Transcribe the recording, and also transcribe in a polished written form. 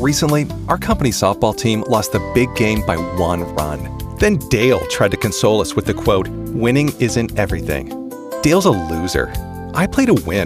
Recently, our company softball team lost the big game by 1 run. Then Dale tried to console us with the quote, "Winning isn't everything." Dale's a loser. I play to win.